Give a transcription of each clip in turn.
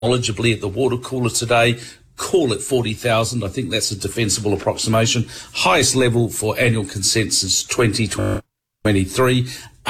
knowledgeably at the water cooler today. Call it 40,000. I think that's a defensible approximation. Highest level for annual consensus 2023.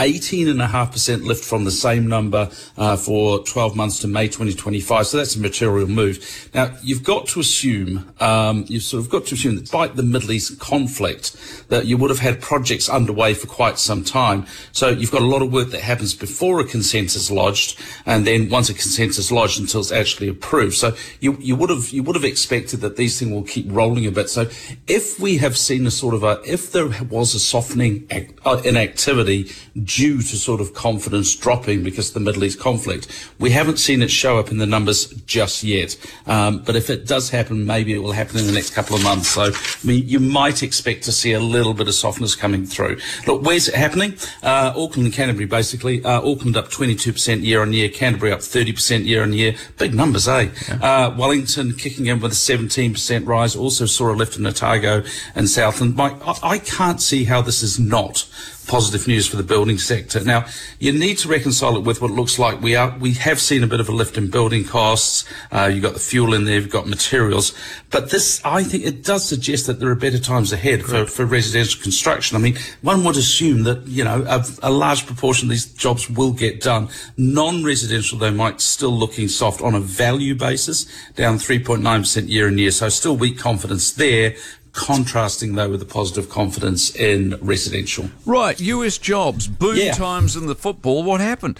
18.5% lift from the same number for 12 months to May 2025. So that's a material move. Now, you've got to assume, that despite the Middle East conflict, that you would have had projects underway for quite some time. So you've got a lot of work that happens before a consensus lodged, and then once a consensus lodged until it's actually approved. So you would have expected that these things will keep rolling a bit. So if we have seen if there was a softening in activity due to sort of confidence dropping because of the Middle East conflict, we haven't seen it show up in the numbers just yet. But if it does happen, maybe it will happen in the next couple of months. So, you might expect to see a little bit of softness coming through. Look, where's it happening? Auckland and Canterbury, basically. Auckland up 22% year on year, Canterbury up 30% year on year. Big numbers, eh? Yeah. Wellington kicking in with a 17% rise. Also saw a lift in Otago and Southland. Mike, I can't see how this is not positive news for the building sector. Now, you need to reconcile it with what it looks like. We have seen a bit of a lift in building costs. You've got the fuel in there, you've got materials. But this, I think it does suggest that there are better times ahead for residential construction. I mean, one would assume that, a large proportion of these jobs will get done. Non-residential, though, might still looking soft on a value basis, down 3.9% year on year. So still weak confidence there. Contrasting, though, with the positive confidence in residential. Right, US jobs, boom times in the football. What happened?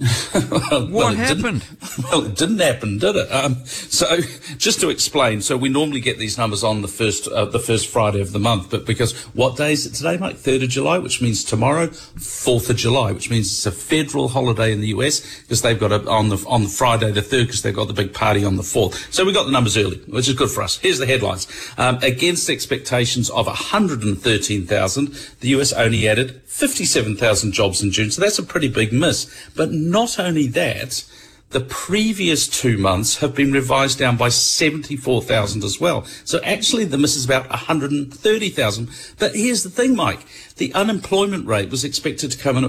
What happened? It didn't happen, did it? So, just to explain, so we normally get these numbers on the first Friday of the month, but because what day is it today, Mike? 3rd of July, which means tomorrow, 4th of July, which means it's a federal holiday in the US because they've got it on the Friday the 3rd because they've got the big party on the 4th. So we got the numbers early, which is good for us. Here's the headlines. Against expectations of 113,000, the US only added 57,000 jobs in June, so that's a pretty big miss. But not only that, the previous 2 months have been revised down by 74,000 as well. So actually the miss is about 130,000. But here's the thing, Mike. The unemployment rate was expected to come in at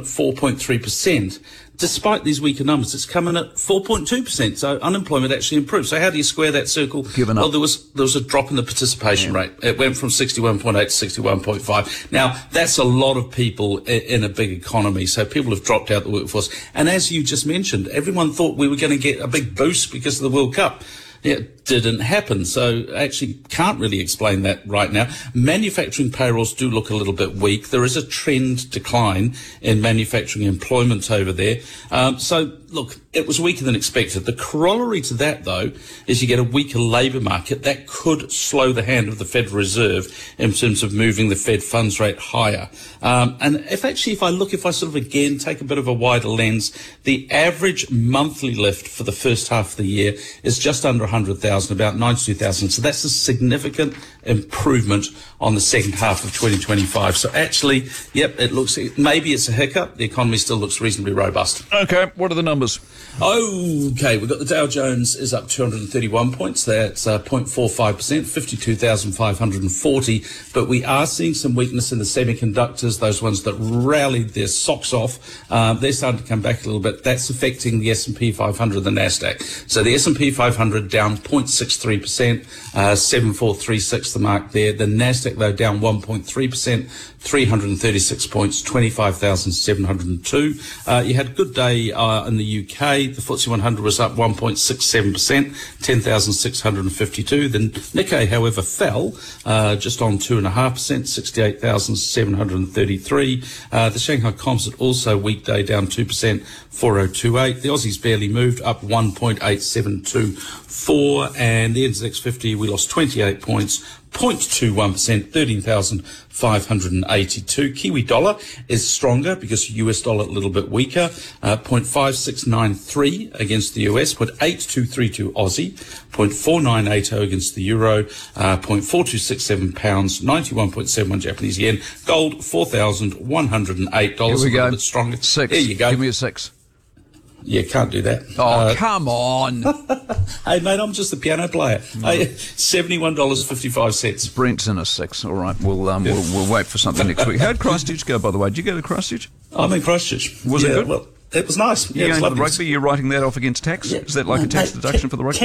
4.3%. Despite these weaker numbers, it's coming at 4.2%. So unemployment actually improved. So how do you square that circle? Given up. Well, there was a drop in the participation rate. It went from 61.8 to 61.5. Now, that's a lot of people in a big economy. So people have dropped out the workforce. And as you just mentioned, everyone thought we were going to get a big boost because of the World Cup. It didn't happen, so actually can't really explain that right now. Manufacturing payrolls do look a little bit weak. There is a trend decline in manufacturing employment over there. So, look, it was weaker than expected. The corollary to that, though, is you get a weaker labour market. That could slow the hand of the Federal Reserve in terms of moving the Fed funds rate higher. And if I sort of again take a bit of a wider lens, the average monthly lift for the first half of the year is just under 100,000, about 92,000. So that's a significant improvement on the second half of 2025. So actually, it looks, maybe it's a hiccup. The economy still looks reasonably robust. Okay, what are the numbers? Okay, we've got the Dow Jones is up 231 points. That's 0.45%, 52,540. But we are seeing some weakness in the semiconductors, those ones that rallied their socks off. They're starting to come back a little bit. That's affecting the S&P 500, the NASDAQ. So the S&P 500 down 0.63%, 7436 the mark there. The NASDAQ, though, down 1.3%, 336 points, 25,702. You had a good day in the UK. The FTSE 100 was up 1.67%, 10,652. The Nikkei, however, fell just on 2.5%, 68,733. The Shanghai Composite also weekday down 2%, 4028. The Aussies barely moved, up 1.872. And the NZX 50, we lost 28 points, 0.21%, 13,582. Kiwi dollar is stronger because US dollar a little bit weaker, 0.5693 against the US, 0.8232 Aussie, 0.4980 against the euro, 0.4267 pounds, 91.71 Japanese yen. Gold, $4,108. Here we go. A little bit stronger. 6. There you go. Give me a 6. Yeah, can't do that. Oh, come on. Hey, mate, I'm just the piano player. Hey, $71.55. Brent's in a 6. All right, we'll wait for something next week. How'd Christchurch go, by the way? Did you go to Christchurch? I'm in Christchurch. Was it good? Well, It was nice. Yeah, You're it was going to the lovely. rugby, you're writing that off against tax? Yeah. Is that like a tax deduction for the rugby?